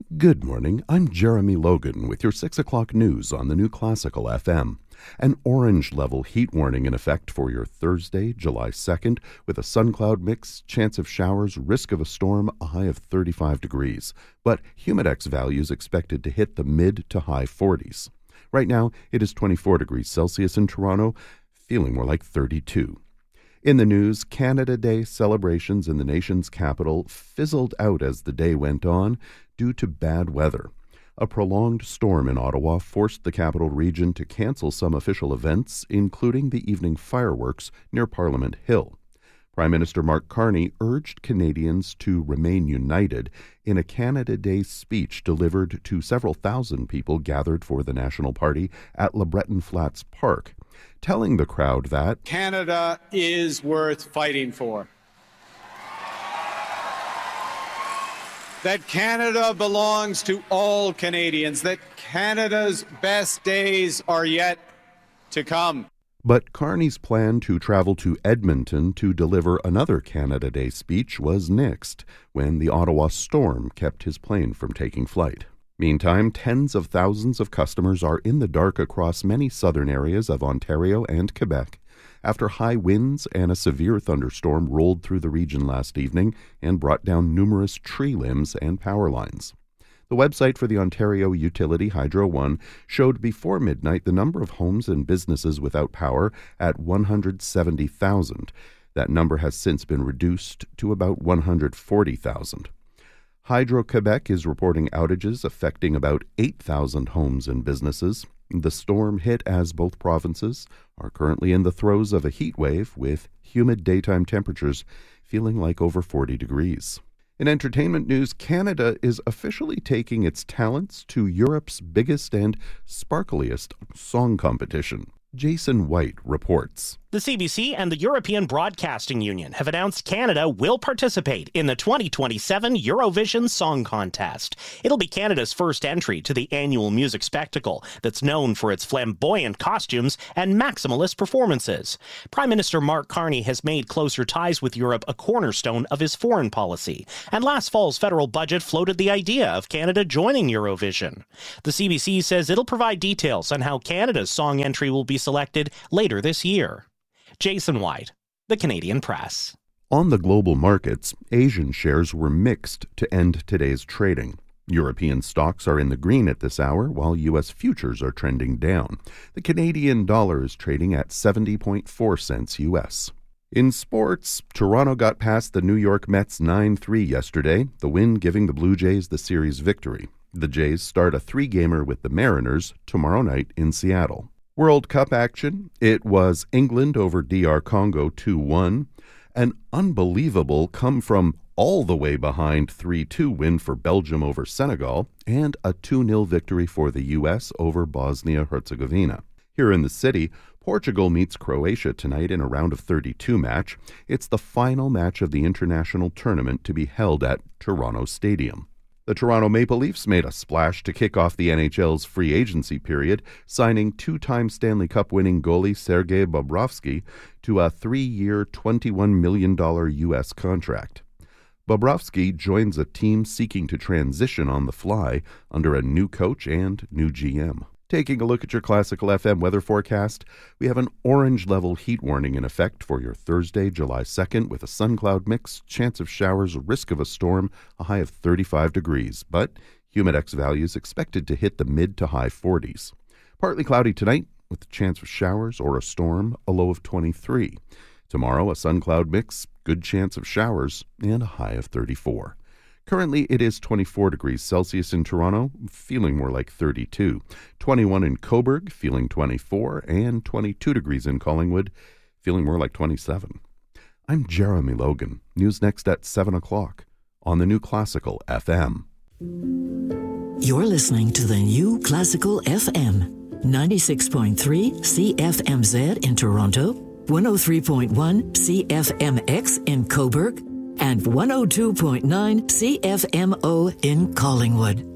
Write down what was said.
Good morning, I'm Jeremy Logan with your 6 o'clock news on the New Classical FM. An orange-level heat warning in effect for your Thursday, July 2nd, with a sun-cloud mix, chance of showers, risk of a storm, a high of 35 degrees. But humidex values expected to hit the mid to high 40s. Right now, it is 24 degrees Celsius in Toronto, feeling more like 32. In the news, Canada Day celebrations in the nation's capital fizzled out as the day went on due to bad weather. A prolonged storm in Ottawa forced the capital region to cancel some official events, including the evening fireworks near Parliament Hill. Prime Minister Mark Carney urged Canadians to remain united in a Canada Day speech delivered to several thousand people gathered for the National Party at LeBreton Flats Park, telling the crowd that Canada is worth fighting for. That Canada belongs to all Canadians, that Canada's best days are yet to come. But Carney's plan to travel to Edmonton to deliver another Canada Day speech was nixed when the Ottawa storm kept his plane from taking flight. Meantime, tens of thousands of customers are in the dark across many southern areas of Ontario and Quebec after high winds and a severe thunderstorm rolled through the region last evening and brought down numerous tree limbs and power lines. The website for the Ontario utility Hydro One showed before midnight the number of homes and businesses without power at 170,000. That number has since been reduced to about 140,000. Hydro-Quebec is reporting outages affecting about 8,000 homes and businesses. The storm hit as both provinces are currently in the throes of a heat wave with humid daytime temperatures feeling like over 40 degrees. In entertainment news, Canada is officially taking its talents to Europe's biggest and sparkliest song competition. Jason White reports. The CBC and the European Broadcasting Union have announced Canada will participate in the 2027 Eurovision Song Contest. It'll be Canada's first entry to the annual music spectacle that's known for its flamboyant costumes and maximalist performances. Prime Minister Mark Carney has made closer ties with Europe a cornerstone of his foreign policy, and last fall's federal budget floated the idea of Canada joining Eurovision. The CBC says it'll provide details on how Canada's song entry will be selected later this year. Jason White, The Canadian Press. On the global markets, Asian shares were mixed to end today's trading. European stocks are in the green at this hour, while U.S. futures are trending down. The Canadian dollar is trading at 70.4 cents U.S. In sports, Toronto got past the New York Mets 9-3 yesterday, the win giving the Blue Jays the series victory. The Jays start a three-gamer with the Mariners tomorrow night in Seattle. World Cup action. It was England over DR Congo 2-1. An unbelievable come from all the way behind 3-2 win for Belgium over Senegal, and a 2-0 victory for the U.S. over Bosnia-Herzegovina. Here in the city, Portugal meets Croatia tonight in a round of 32 match. It's the final match of the international tournament to be held at Toronto Stadium. The Toronto Maple Leafs made a splash to kick off the NHL's free agency period, signing two-time Stanley Cup-winning goalie Sergei Bobrovsky to a 3-year, $21 million U.S. contract. Bobrovsky joins a team seeking to transition on the fly under a new coach and new GM. Taking a look at your Classical FM weather forecast, we have an orange-level heat warning in effect for your Thursday, July 2nd, with a sun cloud mix, chance of showers, risk of a storm, a high of 35 degrees, but humidex values expected to hit the mid to high 40s. Partly cloudy tonight, with a chance of showers or a storm, a low of 23. Tomorrow, a sun cloud mix, good chance of showers, and a high of 34. Currently, it is 24 degrees Celsius in Toronto, feeling more like 32. 21 in Cobourg, feeling 24, and 22 degrees in Collingwood, feeling more like 27. I'm Jeremy Logan. News next at 7 o'clock on the New Classical FM. You're listening to the New Classical FM, 96.3 CFMZ in Toronto, 103.1 CFMX in Cobourg, and 102.9 CFMO in Collingwood.